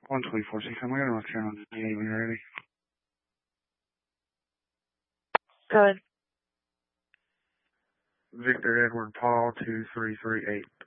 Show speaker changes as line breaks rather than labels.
124, I'm going to North Carolina. When you're ready.
Go ahead.
Victor Edward Paul 2338.